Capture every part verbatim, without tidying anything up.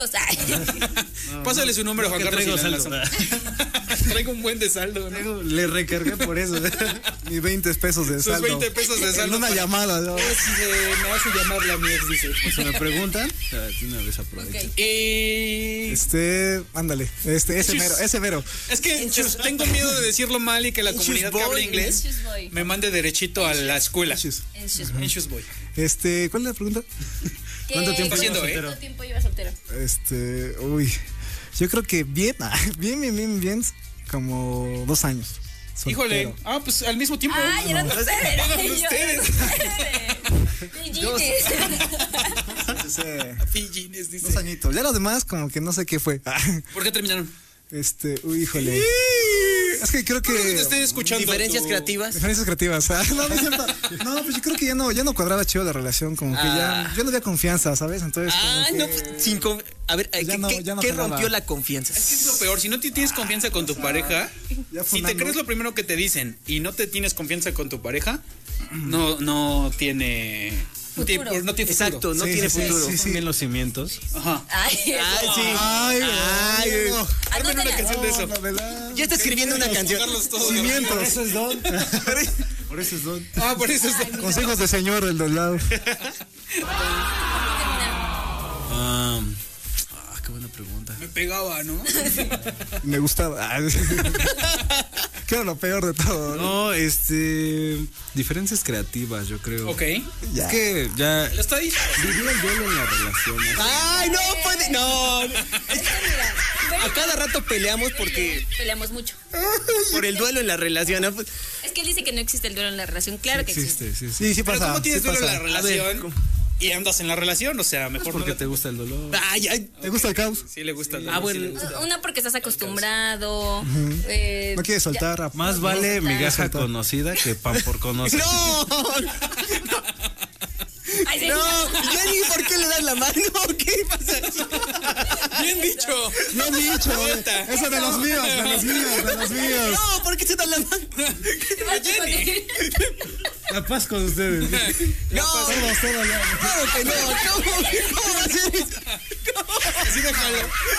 Pásale su número, Juan Carlos. Traigo saldo. Traigo un buen de saldo, ¿no? Le recargué por eso. Ni veinte pesos de Sus saldo. veinte pesos de saldo. En una para- llamada, ¿no? Es, eh, me hace llamarle a mi ex, dice. Si me preguntan, de una vez aprovecho. Ok. Y... Este, ándale, este, ese mero, ese mero. Es que pues, tengo miedo de decirlo mal y que la comunidad que habla inglés Issues boy. me mande derechito a la escuela. Issues. Issues boy. Issues boy. Este, ¿cuál es la pregunta? ¿Qué- ¿Cuánto tiempo ¿Cuánto haciendo, eh? tiempo llevas soltero? Este, uy, yo creo que bien, bien, bien, bien, bien, como dos años. Híjole. soltero. Ah, pues al mismo tiempo. ¡Ay, eran ustedes! Eran Yo, ustedes. Pillines. Ese, Pillines, dice. dos añitos. Ya los demás, como que no sé qué fue. ¿Por qué terminaron? Este, uy, híjole. Es que creo que. Te estoy escuchando. Diferencias tu- creativas. Diferencias creativas. Ah, no, no, es cierto. No, pues yo creo que ya no, ya no cuadraba chido la relación, como que Ah. ya, yo no había confianza, ¿sabes? Entonces, Ah, como no, que- pues, sin con- A ver, Ya ¿qué, no- qué- ya no qué jalaba. rompió la confianza? Es que es lo peor. Si no te tienes confianza con tu pareja, Ya si te funando. crees lo primero que te dicen y no te tienes confianza con tu pareja, no, no tiene. No tiene, Futuro. no tiene futuro. Exacto, no Sí, tiene sí, sí, futuro. sí, sí. Bien los cimientos. Ajá. Ay, Ay, sí. Ay, Ay, ay, no. Armen una Anótala. canción de eso. No, la verdad. Ya está escribiendo una canción. Carlos, todo. Cimientos. Por eso es don. Por eso es don. Ah, por eso es. Consejos de señor del dos lados. Ah, ah, qué buena pregunta. Me pegaba, ¿no? Me gustaba. Ah, ¿qué era lo peor de todo? ¿no? No, este. Diferencias creativas, yo creo. Ok. Ya. Es que ya. Lo está ahí. Viví el duelo en la relación. ¿no? Ay, no puede. No. A cada rato peleamos porque. Peleamos mucho. Por el duelo en la relación. ¿no? Pues, Es que él dice que no existe el duelo en la relación. Claro que existe. Existe, sí, sí. Sí, sí Pero pasa. ¿cómo tienes sí duelo en pasa. la relación y andas en la relación? O sea, mejor Porque no. te gusta el dolor. Ay, ay. ¿Te gusta el caos? Sí le gusta. Ah, bueno. Una porque estás acostumbrado. eh, No quieres soltar. ya- a- Más vale no, migaja soltar. conocida que pan por conocer. No. Ay, sí. No. Jenny, ¿por qué le das la mano? ¿Qué pasa? Bien dicho. Bien dicho. Aguanta. Eso de los míos, de los míos, de los míos. No, ¿por qué se dan la mano? Jenny. La paz con ustedes. No. Todos, todos ya. Claro que no. ¿Cómo, ¿Cómo va a ser eso? Así déjalo.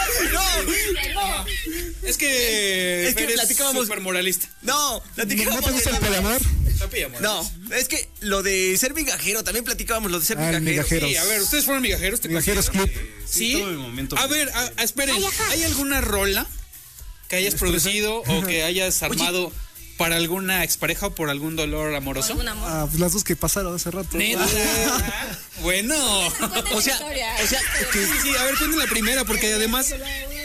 No. Es que. Es que eres platicábamos- súper moralista. No, ¿No platicábamos. te gusta el de- poliamor? No, es que lo de ser migajero, también platicábamos lo de ser Ah, el migajero. migajero. Sí, a ver, ¿ustedes fueron migajeros? ¿Te Migajeros consideras? Club. Sí. Tuve mi momento. A ver, a- a- esperen. ¿Hay alguna rola que hayas producido o que hayas armado para alguna expareja o por algún dolor amoroso? Algún amor. Ah, pues las dos que pasaron hace rato. Neta. Bueno. O sea, o sea, Sí, sí, a ver, cuenten la primera, porque además,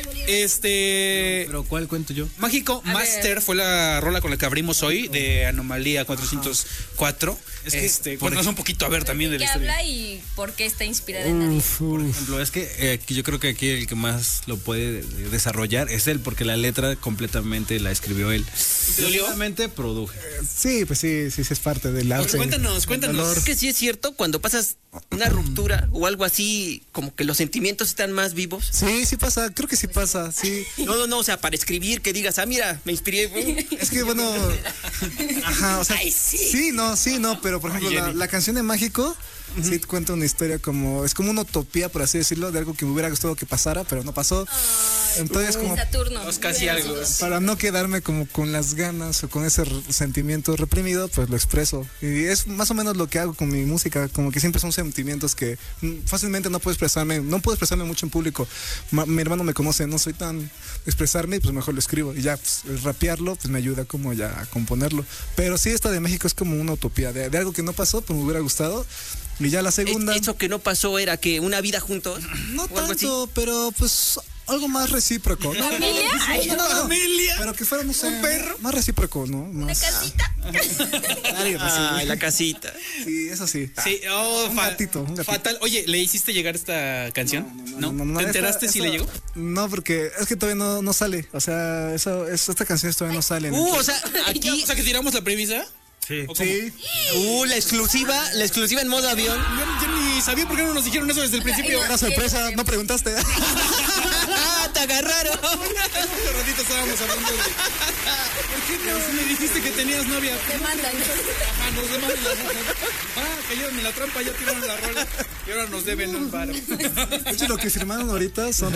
este. Pero ¿cuál cuento yo? Mágico A Master ver. fue la rola con la que abrimos hoy de Anomalía cuatrocientos cuatro. Es que, este, por cuéntanos un poquito, a ver, también de ¿De la qué historia. habla y por qué está inspirada en nadie? Uf, Por uf. ejemplo, es que eh, aquí yo creo que aquí el que más lo puede de- desarrollar es él, porque la letra completamente la escribió él. ¿Te dolió? Solamente produje. Sí, pues sí, sí, sí es parte del Pues arte. cuéntanos, cuéntanos. es que sí es cierto, cuando pasas una ruptura o algo así, como que los sentimientos están más vivos. Sí, sí pasa, creo que sí pasa, sí. No, no, no, o sea, para escribir, que digas, ah, mira, me inspiré. Es que bueno, ajá, o sea, Ay, sí. sí, no, sí, no, pero por ejemplo, la, la canción de Mágico sí cuenta una historia como, es como una utopía, por así decirlo, de algo que me hubiera gustado que pasara, pero no pasó. Entonces, como Saturno. Dos casi algo. para no quedarme como con las ganas o con ese r- sentimiento reprimido, pues lo expreso. Y es más o menos lo que hago con mi música, como que siempre son sentimientos que mm, fácilmente no puedo expresarme, no puedo expresarme mucho en público. Ma- mi hermano me conoce, no soy tan de expresarme, pues mejor lo escribo. Y ya, pues, el rapearlo, pues me ayuda como ya a componerlo. Pero sí, esta de México es como una utopía, de, de algo que no pasó, pero me hubiera gustado. Y ya la segunda... Eso que no pasó era que una vida juntos. No o algo así. tanto, pero pues algo más recíproco. ¿no? ¿Familia? Ay, No, no, no. Familia. Pero que fuera, no sé, un perro. Más recíproco, ¿no? Una Más, casita. algo así. Ay, la casita. Sí, eso sí. Sí, oh, Un fa- gatito, un gatito. fatal. Oye, ¿le hiciste llegar esta canción? ¿No? ¿Te esta- enteraste si esta- le llegó? No, porque es que todavía no, no sale. O sea, eso, es- esta canción todavía no sale. en el- Uh, o sea, aquí. O sea, que tiramos la premisa. Sí. ¿O cómo? sí. Uh, la exclusiva, la exclusiva en modo avión. Yo, yo ni si sabía por qué no nos dijeron eso desde el principio. Una sorpresa, no preguntaste. ¡Te agarraron! Hace ratito estábamos hablando de... ¿Por qué no me dijiste que tenías novia? Te mandan. Ajá, nos demandan la rola. Ah, cayeron en la trampa, ya tiraron la rola. Y ahora nos deben un varo. De hecho, lo que firmaron ahorita son